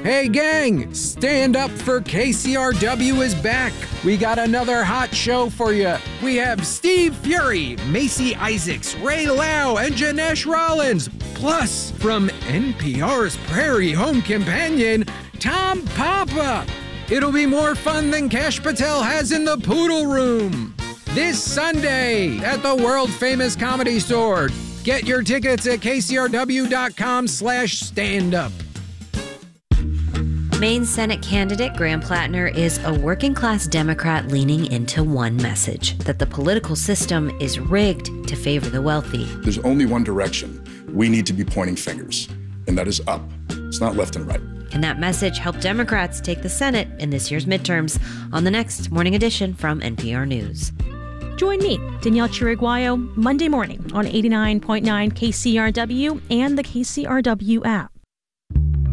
Hey gang, Stand Up for KCRW is back. We got another hot show for you. We have Steve Fury, Macy Isaacs, Ray Lau, and Janesh Rollins. Plus, from NPR's Prairie Home Companion, Tom Papa. It'll be more fun than Kash Patel has in the Poodle Room. This Sunday at the world-famous Comedy Store. Get your tickets at kcrw.com/standup. Maine Senate candidate Graham Plattner is a working-class Democrat leaning into one message, that the political system is rigged to favor the wealthy. There's only one direction. We need to be pointing fingers, and that is up. It's not left and right. Can that message help Democrats take the Senate in this year's midterms? On the next Morning Edition from NPR News. Join me, Danielle Chiriguayo, Monday morning on 89.9 KCRW and the KCRW app.